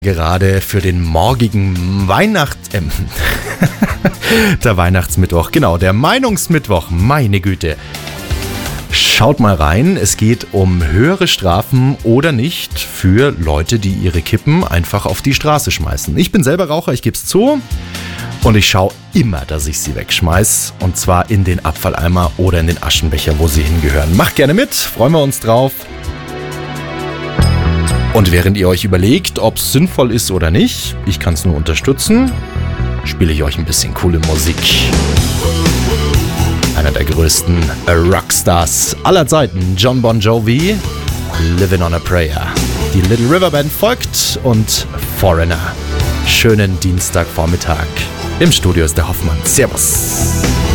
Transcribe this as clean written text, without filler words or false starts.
Gerade für den morgigen der Weihnachtsmittwoch, genau, der Meinungsmittwoch, meine Güte. Schaut mal rein, es geht um höhere Strafen oder nicht für Leute, die ihre Kippen einfach auf die Straße schmeißen. Ich bin selber Raucher, ich gebe es zu. Und ich schaue immer, dass ich sie wegschmeiß. Und zwar in den Abfalleimer oder in den Aschenbecher, wo sie hingehören. Macht gerne mit, freuen wir uns drauf. Und während ihr euch überlegt, ob es sinnvoll ist oder nicht, ich kann es nur unterstützen, spiele ich euch ein bisschen coole Musik. Einer der größten Rockstars aller Zeiten, Jon Bon Jovi, Living on a Prayer. Die Little River Band folgt und Foreigner. Schönen Dienstagvormittag. Im Studio ist der Hoffmann. Servus.